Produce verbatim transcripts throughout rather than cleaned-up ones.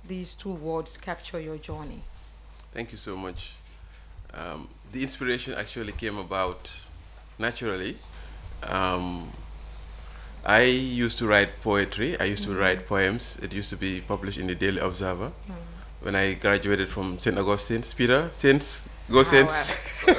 these two words capture your journey? Thank you so much. Um, the inspiration actually came about naturally. Um, I used to write poetry. I used to write poems. It used to be published in the Daily Observer. When I graduated from Saint Augustine's, Peter, Saints, go Saints.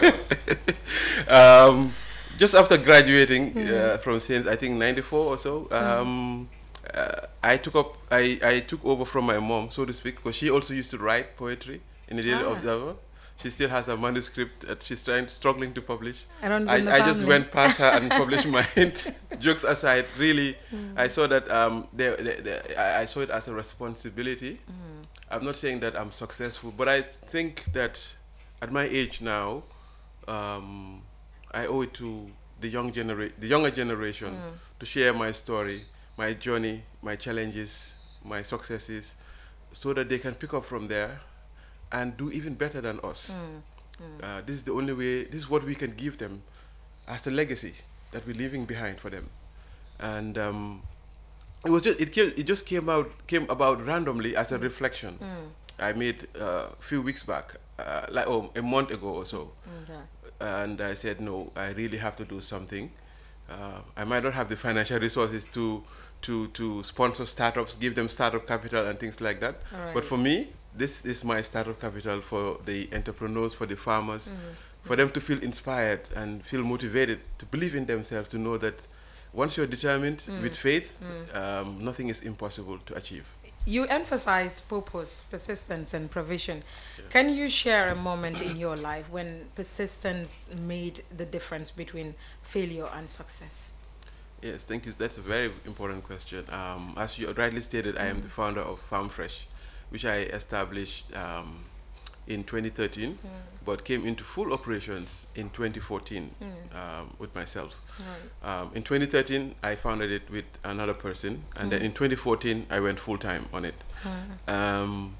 um, just after graduating uh, from Saints, I think ninety-four or so, um, uh, I took up, I, I took over from my mom, so to speak, because she also used to write poetry in the Daily Ah. Observer. She still has a manuscript that she's trying, struggling to publish. It runs I, in the I just family. went past her and published mine. Jokes aside, really, I saw that um, they, they, they, I I saw it as a responsibility. I'm not saying that I'm successful, but I think that at my age now, um, I owe it to the young genera- the younger generation to share my story, my journey, my challenges, my successes, so that they can pick up from there and do even better than us. Uh, this is the only way, this is what we can give them as a legacy that we're leaving behind for them. And um, it was just, it came, it just came out, came about randomly as a reflection I made uh, a few weeks back, uh, like oh, a month ago or so. Okay. And I said, no, I really have to do something. Uh, I might not have the financial resources to, to, to sponsor startups, give them startup capital and things like that. All But right. for me, this is my startup capital for the entrepreneurs, for the farmers, for them to feel inspired and feel motivated, to believe in themselves, to know that once you're determined with faith, um, nothing is impossible to achieve. You emphasized purpose, persistence, and provision. Can you share a moment in your life when persistence made the difference between failure and success? Yes, thank you. That's a very important question. Um, as you rightly stated, I am the founder of Farm Fresh, which I established um, in twenty thirteen, but came into full operations in twenty fourteen um, with myself. Right. Um, in twenty thirteen, I founded it with another person, and then in twenty fourteen, I went full time on it. Um,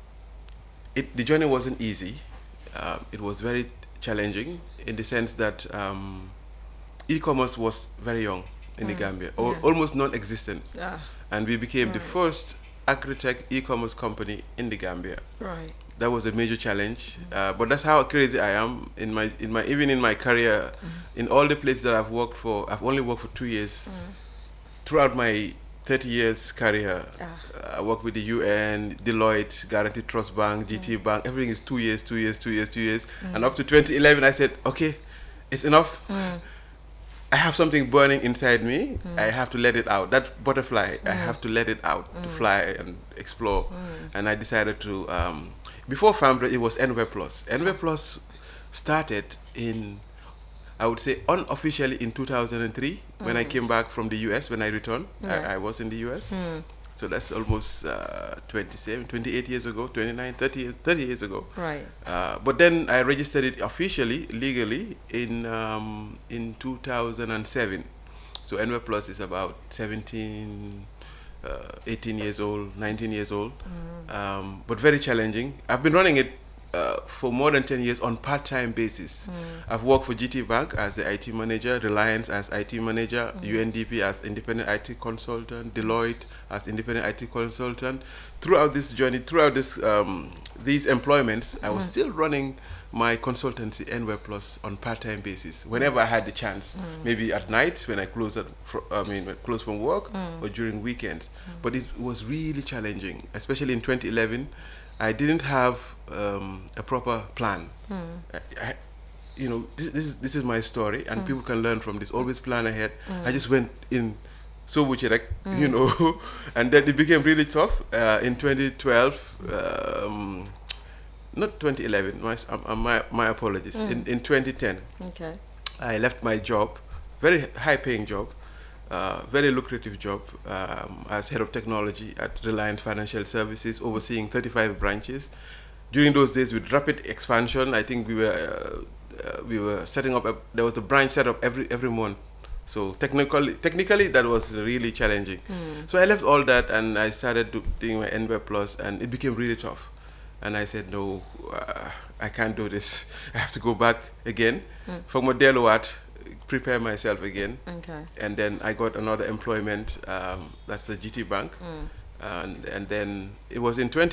it. The journey wasn't easy. Uh, it was very challenging in the sense that um, e-commerce was very young in the Gambia, or Yeah. almost non-existent, Ah, and we became the Right. first agri-tech e-commerce company in the Gambia. right. That was a major challenge, uh, but that's how crazy I am in my in my even in my career. In all the places that I've worked for, I've only worked for two years. Throughout my thirty years career, Ah. uh, I worked with the U N, Deloitte, Guaranty Trust Bank, G T Bank. Everything is two years, two years, two years, two years, and up to twenty eleven, I said, okay, it's enough. I have something burning inside me. I have to let it out. That butterfly, I have to let it out to fly and explore. And I decided to. Um, before FarmBread, it was N W E Plus. N W E Plus started in, I would say, unofficially in two thousand three when I came back from the U S. When I returned, Yeah. I, I was in the U S. So that's almost uh, twenty-seven, twenty-eight years ago, twenty-nine, thirty years, thirty years ago. Right. Uh, but then I registered it officially, legally, in um, in two thousand seven. So N W E Plus is about seventeen, uh, eighteen years old, nineteen years old, um, but very challenging. I've been running it uh, for more than ten years on part-time basis. I've worked for G T Bank as the I T manager, Reliance as I T manager, U N D P as independent I T consultant, Deloitte as independent I T consultant. Throughout this journey, throughout this um, these employments, I was still running my consultancy N W E Plus on part-time basis whenever I had the chance. Maybe at night when I close at fr- I mean when I close from work, or during weekends. But it was really challenging, especially in twenty eleven. I didn't have um, a proper plan. I, I, you know, this, this is this is my story, and people can learn from this. Always plan ahead. I just went in so much, like, you know, and then it became really tough uh, in twenty twelve. Um, not twenty eleven. My um, my, my apologies. In in twenty ten, Okay. I left my job, very high-paying job, uh, very lucrative job um, as head of technology at Reliance Financial Services, overseeing thirty-five branches. During those days, with rapid expansion, I think we were uh, uh, we were setting up. A, there was a branch set up every every month. So technically, technically that was really challenging. So I left all that and I started do, doing my N W E Plus, and it became really tough. And I said, no, uh, I can't do this. I have to go back again for Modeloat, prepare myself again. Okay. And then I got another employment, um, that's the G T Bank. And, and then it was in twenty